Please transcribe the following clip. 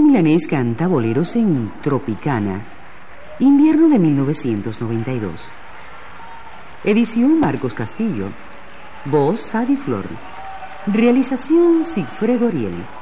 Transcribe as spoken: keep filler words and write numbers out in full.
milanés canta boleros en Tropicana, invierno de mil novecientos noventa y dos. Edición Marcos Castillo. Voz Sadi Flor. Realización Sigfredo Ariel.